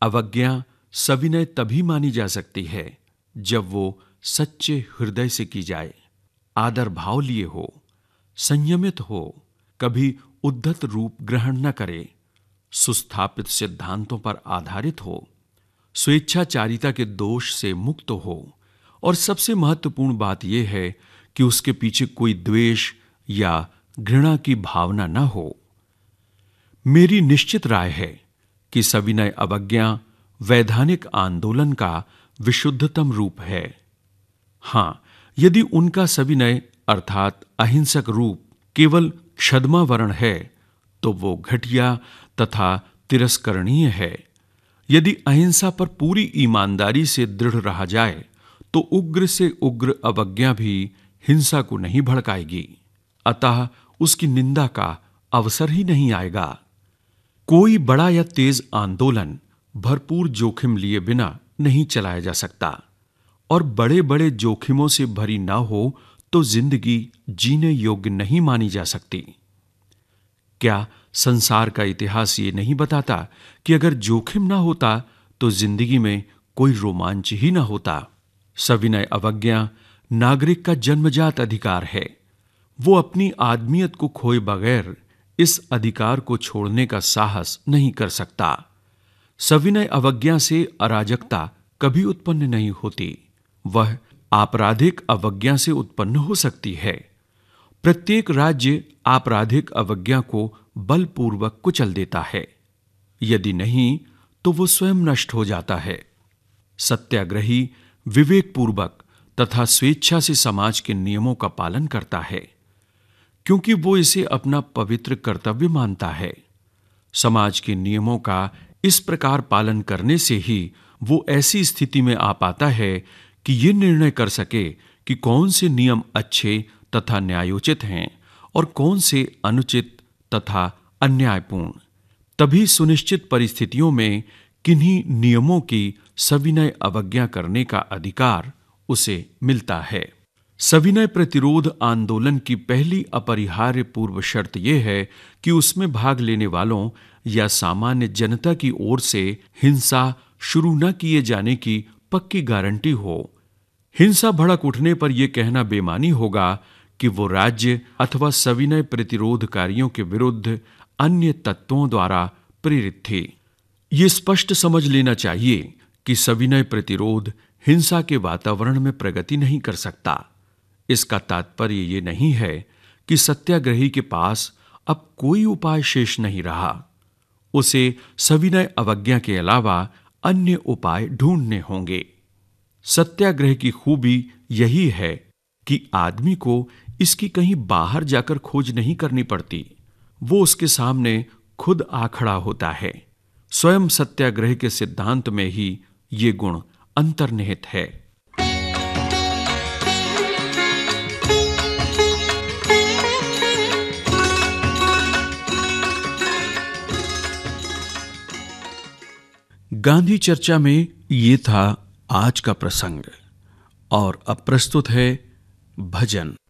अवज्ञा सविनय तभी मानी जा सकती है जब वो सच्चे हृदय से की जाए, आदर भाव लिए हो, संयमित हो, कभी उद्धत रूप ग्रहण न करे, सुस्थापित सिद्धांतों पर आधारित हो, स्वेच्छाचारिता के दोष से मुक्त हो, और सबसे महत्वपूर्ण बात यह है कि उसके पीछे कोई द्वेष या घृणा की भावना न हो। मेरी निश्चित राय है कि सविनय अवज्ञा वैधानिक आंदोलन का विशुद्धतम रूप है। हां, यदि उनका सविनय अर्थात अहिंसक रूप केवल छद्मावरण है तो वो घटिया तथा तिरस्करणीय है। यदि अहिंसा पर पूरी ईमानदारी से दृढ़ रहा जाए तो उग्र से उग्र अवज्ञा भी हिंसा को नहीं भड़काएगी, अतः उसकी निंदा का अवसर ही नहीं आएगा। कोई बड़ा या तेज आंदोलन भरपूर जोखिम लिए बिना नहीं चलाया जा सकता, और बड़े बड़े जोखिमों से भरी ना हो तो जिंदगी जीने योग्य नहीं मानी जा सकती। क्या संसार का इतिहास ये नहीं बताता कि अगर जोखिम ना होता तो जिंदगी में कोई रोमांच ही ना होता। सविनय अवज्ञा नागरिक का जन्मजात अधिकार है। वो अपनी आदमियत को खोए बगैर इस अधिकार को छोड़ने का साहस नहीं कर सकता। सविनय अवज्ञा से अराजकता कभी उत्पन्न नहीं होती, वह आपराधिक अवज्ञा से उत्पन्न हो सकती है। प्रत्येक राज्य आपराधिक अवज्ञा को बलपूर्वक कुचल देता है, यदि नहीं तो वो स्वयं नष्ट हो जाता है। सत्याग्रही विवेकपूर्वक तथा स्वेच्छा से समाज के नियमों का पालन करता है, क्योंकि वो इसे अपना पवित्र कर्तव्य मानता है। समाज के नियमों का इस प्रकार पालन करने से ही वो ऐसी स्थिति में आ पाता है कि ये निर्णय कर सके कि कौन से नियम अच्छे तथा न्यायोचित हैं और कौन से अनुचित तथा अन्यायपूर्ण। तभी सुनिश्चित परिस्थितियों में किन्हीं नियमों की सविनय अवज्ञा करने का अधिकार उसे मिलता है। सविनय प्रतिरोध आंदोलन की पहली अपरिहार्य पूर्व शर्त यह है कि उसमें भाग लेने वालों या सामान्य जनता की ओर से हिंसा शुरू न किए जाने की पक्की गारंटी हो। हिंसा भड़क उठने पर यह कहना बेमानी होगा कि वो राज्य अथवा सविनय प्रतिरोधकारियों के विरुद्ध अन्य तत्वों द्वारा प्रेरित थे। ये स्पष्ट समझ लेना चाहिए कि सविनय प्रतिरोध हिंसा के वातावरण में प्रगति नहीं कर सकता। इसका तात्पर्य ये नहीं है कि सत्याग्रही के पास अब कोई उपाय शेष नहीं रहा। उसे सविनय अवज्ञा के अलावा अन्य उपाय ढूंढने होंगे। सत्याग्रह की खूबी यही है कि आदमी को इसकी कहीं बाहर जाकर खोज नहीं करनी पड़ती, वो उसके सामने खुद आ खड़ा होता है। स्वयं सत्याग्रह के सिद्धांत में ही ये गुण अंतर्निहित है। गांधी चर्चा में ये था आज का प्रसंग, और अब प्रस्तुत है भजन।